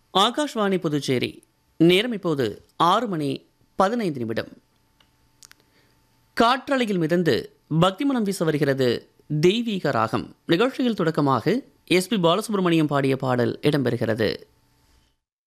ஆகாஷ்வாணி புதுச்சேரி. நேரம் இப்போது 6:15. காற்றலையில் மிதந்து பக்திமனம் வீச வருகிறது தெய்வீக ராகம். நிகழ்ச்சியில் தொடக்கமாக எஸ்பி பாலசுப்ரமணியம் பாடிய பாடல் இடம்பெறுகிறது.